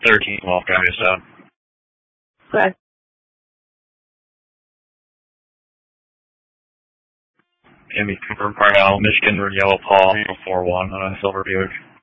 13 Wolf County Stone. Okay. Can be confirmed Parnell, Michigan, Yellow Paul, 4-1 on a Silver Buick.